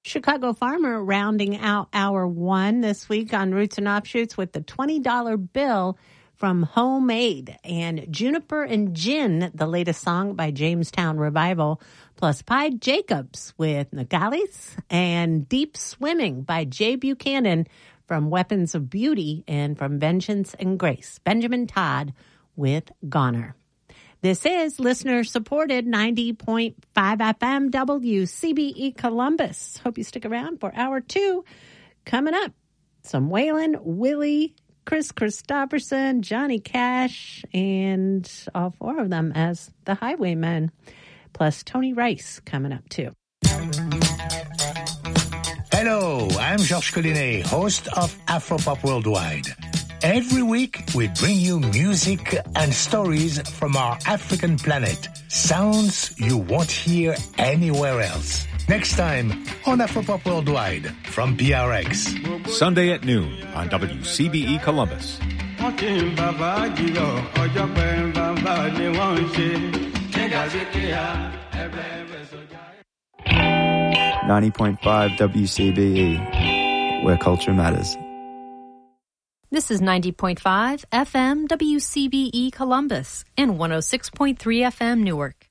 Chicago Farmer rounding out hour one this week on Roots and Offshoots with the $20 bill from Homemade and Juniper and Gin, the latest song by Jamestown Revival, plus Pied Jacobs with Nagalis and Deep Swimming by Jay Buchanan from Weapons of Beauty and from Vengeance and Grace, Benjamin Todd with Goner. This is listener-supported 90.5 FM WCBE Columbus. Hope you stick around for hour two. Coming up, some Waylon, Willie, Chris Christopherson, Johnny Cash, and all four of them as the Highwaymen. Plus Tony Rice coming up, too. Hello, I'm Georges Collinet, host of Afropop Worldwide. Every week, we bring you music and stories from our African planet. Sounds you won't hear anywhere else. Next time on Afropop Worldwide from PRX. Sunday at noon on WCBE Columbus. 90.5 WCBE, where culture matters. This is 90.5 FM WCBE Columbus and 106.3 FM Newark.